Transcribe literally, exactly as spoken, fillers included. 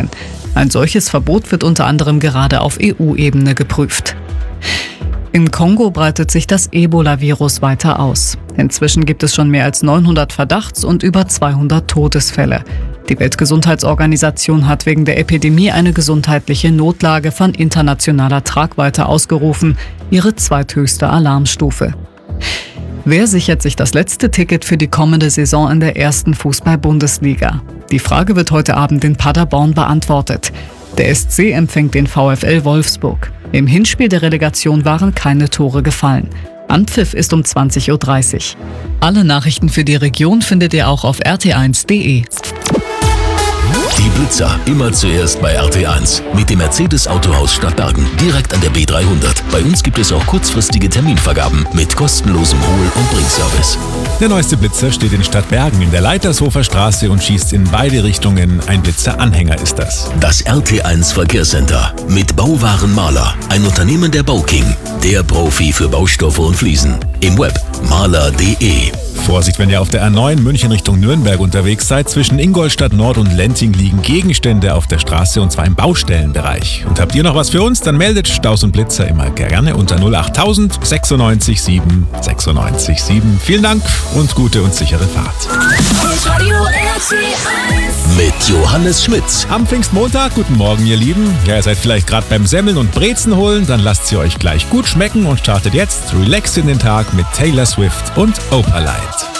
Verpackungen. Ein solches Verbot wird unter anderem gerade auf E U-Ebene geprüft. In Kongo breitet sich das Ebola-Virus weiter aus. Inzwischen gibt es schon mehr als neunhundert Verdachts- und über zweihundert Todesfälle. Die Weltgesundheitsorganisation hat wegen der Epidemie eine gesundheitliche Notlage von internationaler Tragweite ausgerufen, ihre zweithöchste Alarmstufe. Wer sichert sich das letzte Ticket für die kommende Saison in der ersten Fußball-Bundesliga? Die Frage wird heute Abend in Paderborn beantwortet. Der S C empfängt den VfL Wolfsburg. Im Hinspiel der Relegation waren keine Tore gefallen. Anpfiff ist um zwanzig Uhr dreißig. Alle Nachrichten für die Region findet ihr auch auf r t eins punkt d e. Die Blitzer immer zuerst bei R T eins. Mit dem Mercedes Autohaus Stadtbergen. Direkt an der B dreihundert. Bei uns gibt es auch kurzfristige Terminvergaben mit kostenlosem Hol- und Bringservice. Der neueste Blitzer steht in Stadtbergen in der Leitershofer Straße und schießt in beide Richtungen. Ein Blitzer-Anhänger ist das. Das R T eins Verkehrscenter mit Bauwaren Maler. Ein Unternehmen der Bauking. Der Profi für Baustoffe und Fliesen. Im Web maler punkt de. Vorsicht, wenn ihr auf der R neun München Richtung Nürnberg unterwegs seid. Zwischen Ingolstadt Nord und Lenting liegen Gegenstände auf der Straße und zwar im Baustellenbereich. Und habt ihr noch was für uns? Dann meldet Staus und Blitzer immer gerne unter null acht tausend sechsundneunzig sieben sechsundneunzig sieben. Vielen Dank und gute und sichere Fahrt. Mit Johannes Schmitz. Am Pfingstmontag, guten Morgen ihr Lieben. Ja, ihr seid vielleicht gerade beim Semmeln und Brezen holen, dann lasst sie euch gleich gut schmecken und startet jetzt relaxed in den Tag mit Taylor Swift und Opalite.